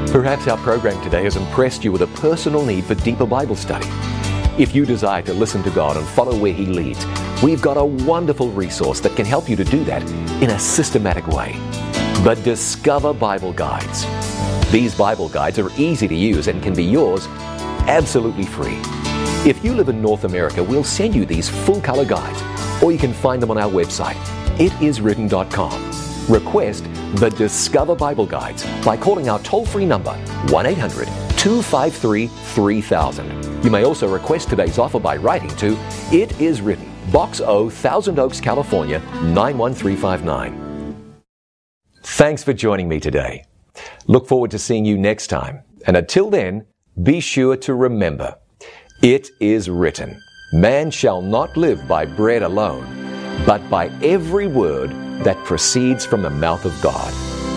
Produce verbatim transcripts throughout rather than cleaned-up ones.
Perhaps our program today has impressed you with a personal need for deeper Bible study. If you desire to listen to God and follow where He leads, we've got a wonderful resource that can help you to do that in a systematic way. The Discover Bible Guides. These Bible guides are easy to use and can be yours absolutely free. If you live in North America, we'll send you these full-color guides, or you can find them on our website, it is written dot com. Request the Discover Bible Guides by calling our toll-free number, one eight hundred two five three three thousand. You may also request today's offer by writing to It Is Written, Box O, Thousand Oaks, California, nine one three five nine. Thanks for joining me today. Look forward to seeing you next time. And until then, be sure to remember, it is written, man shall not live by bread alone, but by every word that proceeds from the mouth of God.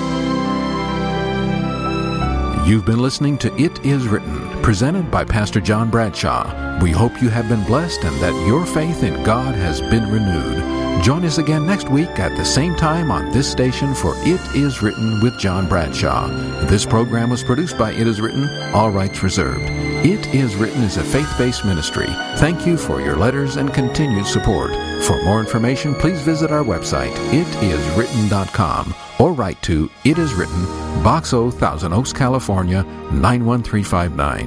You've been listening to It Is Written, presented by Pastor John Bradshaw. We hope you have been blessed and that your faith in God has been renewed. Join us again next week at the same time on this station for It Is Written with John Bradshaw. This program was produced by It Is Written, all rights reserved. It Is Written is a faith-based ministry. Thank you for your letters and continued support. For more information, please visit our website, it is written dot com, or write to It Is Written, Box O, Thousand Oaks, California, nine one three five nine.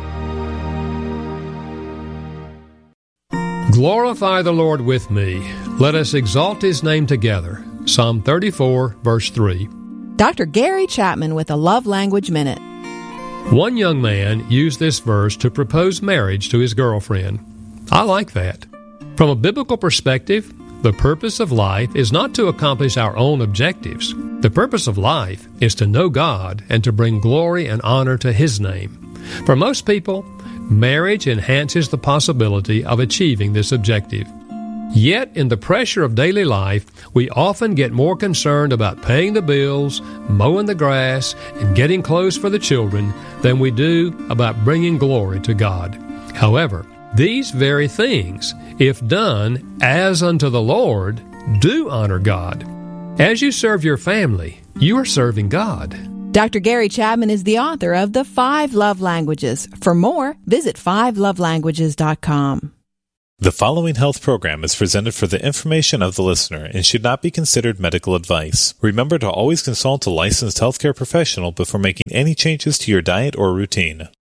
Glorify the Lord with me. Let us exalt His name together. Psalm thirty-four, verse three. Doctor Gary Chapman with a Love Language Minute. One young man used this verse to propose marriage to his girlfriend. I like that. From a biblical perspective, the purpose of life is not to accomplish our own objectives. The purpose of life is to know God and to bring glory and honor to His name. For most people, marriage enhances the possibility of achieving this objective. Yet, in the pressure of daily life, we often get more concerned about paying the bills, mowing the grass, and getting clothes for the children than we do about bringing glory to God. However, these very things, if done as unto the Lord, do honor God. As you serve your family, you are serving God. Doctor Gary Chapman is the author of The Five Love Languages. For more, visit five love languages dot com. The following health program is presented for the information of the listener and should not be considered medical advice. Remember to always consult a licensed healthcare professional before making any changes to your diet or routine.